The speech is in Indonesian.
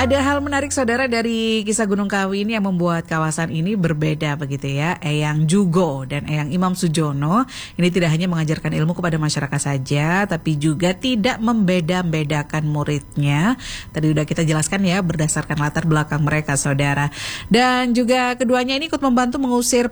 Ada hal menarik saudara dari kisah Gunung Kawi ini yang membuat kawasan ini berbeda begitu ya. Eyang Jugo dan Eyang Imam Sujono ini tidak hanya mengajarkan ilmu kepada masyarakat saja, tapi juga tidak membeda-bedakan muridnya. Tadi udah kita jelaskan ya berdasarkan latar belakang mereka saudara. Dan juga keduanya ini ikut membantu mengusir